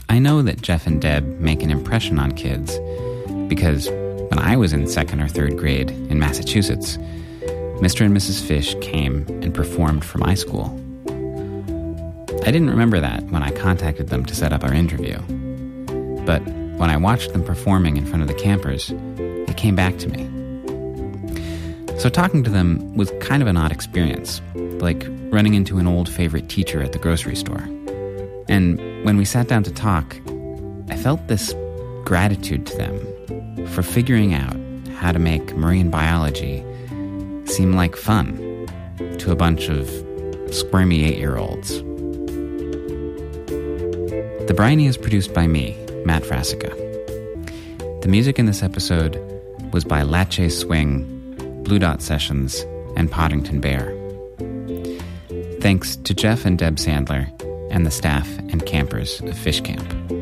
I know that Jeff and Deb make an impression on kids because when I was in 2nd or 3rd grade in Massachusetts, Mr. and Mrs. Fish came and performed for my school. I didn't remember that when I contacted them to set up our interview. But when I watched them performing in front of the campers, it came back to me. So talking to them was kind of an odd experience, like running into an old favorite teacher at the grocery store. And when we sat down to talk, I felt this gratitude to them for figuring out how to make marine biology seem like fun to a bunch of squirmy 8-year-olds. The Briny is produced by me, Matt Frasica. The music in this episode was by Lache Swing, Blue Dot Sessions, and Poddington Bear. Thanks to Jeff and Deb Sandler and the staff and campers of Fish Camp.